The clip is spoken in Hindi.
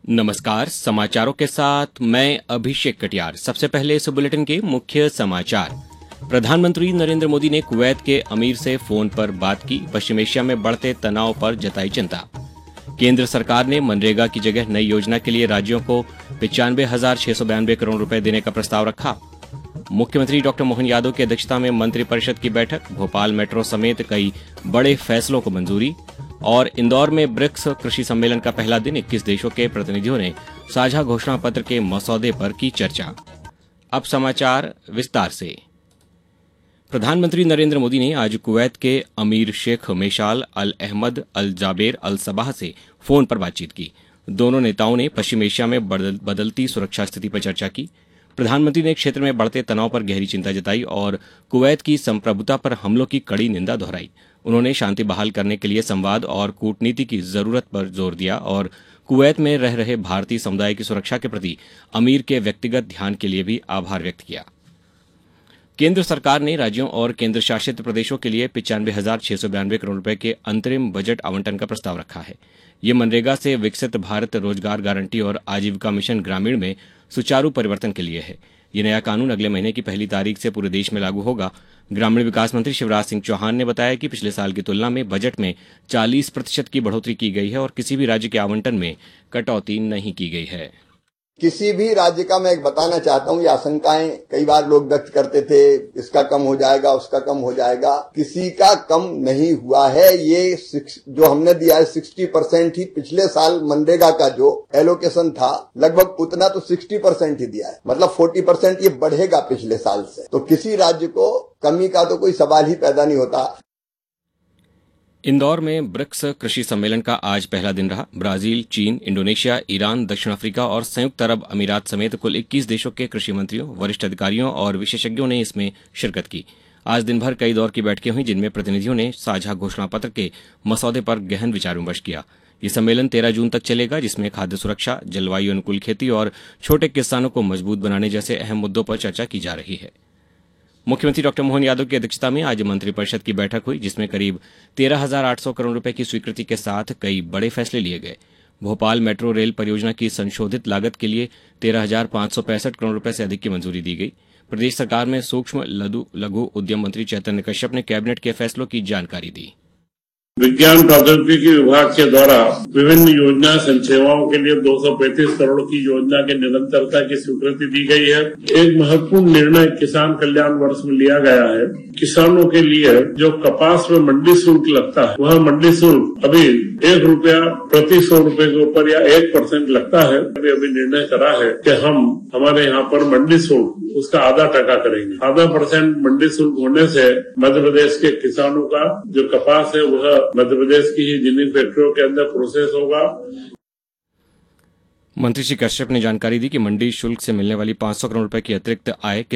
नमस्कार, समाचारों के साथ मैं अभिषेक कटियार। सबसे पहले इस बुलेटिन के मुख्य समाचार। प्रधानमंत्री नरेंद्र मोदी ने कुवैत के अमीर से फोन पर बात की। पश्चिम एशिया में बढ़ते तनाव पर जताई चिंता। केंद्र सरकार ने मनरेगा की जगह नई योजना के लिए राज्यों को 95,692 करोड़ रुपए देने का प्रस्ताव रखा। मुख्यमंत्री डॉक्टर मोहन यादव की अध्यक्षता में मंत्रिपरिषद की बैठक। भोपाल मेट्रो समेत कई बड़े फैसलों को मंजूरी। और इंदौर में ब्रिक्स कृषि सम्मेलन का पहला दिन 21 देशों के प्रतिनिधियों ने साझा घोषणा पत्र के मसौदे पर की चर्चा। अब समाचार विस्तार से। प्रधानमंत्री नरेंद्र मोदी ने आज कुवैत के अमीर शेख मेशाल अल अहमद अल जाबेर अल सबाह से फोन पर बातचीत की। दोनों नेताओं ने पश्चिम एशिया में बदलती सुरक्षा स्थिति पर चर्चा की। प्रधानमंत्री ने क्षेत्र में बढ़ते तनाव पर गहरी चिंता जताई और कुवैत की संप्रभुता पर हमलों की कड़ी निंदा दोहराई। उन्होंने शांति बहाल करने के लिए संवाद और कूटनीति की जरूरत पर जोर दिया और कुवैत में रह रहे भारतीय समुदाय की सुरक्षा के प्रति अमीर के व्यक्तिगत ध्यान के लिए भी आभार व्यक्त किया। केंद्र सरकार ने राज्यों और केंद्र शासित प्रदेशों के लिए 95,692 करोड़ रुपए के अंतरिम बजट आवंटन का प्रस्ताव रखा है। ये मनरेगा से विकसित भारत रोजगार गारंटी और आजीविका मिशन ग्रामीण में सुचारू परिवर्तन के लिए है। ये नया कानून अगले महीने की 1 तारीख से पूरे देश में लागू होगा। ग्रामीण विकास मंत्री शिवराज सिंह चौहान ने बताया कि पिछले साल की तुलना में बजट में 40% की बढ़ोतरी की गई है और किसी भी राज्य के आवंटन में कटौती नहीं की गई है। किसी भी राज्य का मैं एक बताना चाहता हूँ, ये आशंकाएं कई बार लोग व्यक्त करते थे, इसका कम हो जाएगा, उसका कम हो जाएगा। किसी का कम नहीं हुआ है। ये जो हमने दिया है 60% ही पिछले साल मनरेगा का जो एलोकेशन था, लगभग उतना तो 60% ही दिया है, मतलब 40% ये बढ़ेगा पिछले साल से। तो किसी राज्य को कमी का तो कोई सवाल ही पैदा नहीं होता। इंदौर में ब्रिक्स कृषि सम्मेलन का आज पहला दिन रहा। ब्राजील, चीन, इंडोनेशिया, ईरान, दक्षिण अफ्रीका और संयुक्त अरब अमीरात समेत कुल 21 देशों के कृषि मंत्रियों, वरिष्ठ अधिकारियों और विशेषज्ञों ने इसमें शिरकत की। आज दिन भर कई दौर की बैठकें हुई, जिनमें प्रतिनिधियों ने साझा घोषणा पत्र के मसौदे पर गहन विचार विमर्श किया। ये सम्मेलन 13 जून तक चलेगा, जिसमें खाद्य सुरक्षा, जलवायु अनुकूल खेती और छोटे किसानों को मजबूत बनाने जैसे अहम मुद्दों पर चर्चा की जा रही है। मुख्यमंत्री डॉक्टर मोहन यादव की अध्यक्षता में आज मंत्रिपरिषद की बैठक हुई, जिसमें करीब 13,800 करोड़ रुपए की स्वीकृति के साथ कई बड़े फैसले लिए गए। भोपाल मेट्रो रेल परियोजना की संशोधित लागत के लिए 13,565 करोड़ रुपए से अधिक की मंजूरी दी गई। प्रदेश सरकार में सूक्ष्म लघु उद्यम मंत्री चैतन्य कश्यप ने कैबिनेट के फैसलों की जानकारी दी। विज्ञान प्रौद्योगिकी विभाग के द्वारा विभिन्न योजना संसेवाओं के लिए 235 करोड़ की योजना के निरंतरता की स्वीकृति दी गई है। एक महत्वपूर्ण निर्णय किसान कल्याण वर्ष में लिया गया है। किसानों के लिए जो कपास में मंडी शुल्क लगता है, वह मंडी शुल्क अभी ₹1 प्रति 100 रुपए के ऊपर या 1% लगता है। अभी निर्णय करा है कि हम हमारे यहाँ पर मंडी शुल्क उसका आधा टका करेंगे। 0.5% मंडी शुल्क होने से मध्य प्रदेश के किसानों का जो कपास है वह मध्य प्रदेश की ही जिन फैक्ट्रियों के अंदर प्रोसेस होगा। मंत्री श्री कश्यप ने जानकारी दी कि मंडी शुल्क से मिलने वाली 500 करोड़ रुपए की अतिरिक्त आय